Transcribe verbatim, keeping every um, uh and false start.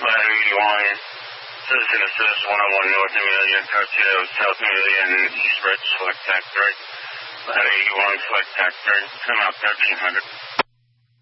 Ladder eighty-one, Citizen Assist one oh one North Amelia, Tuxedo, South Amelia, and East Ridge, select tack three. Ladder eighty-one, select tack three, come out thirteen hundred.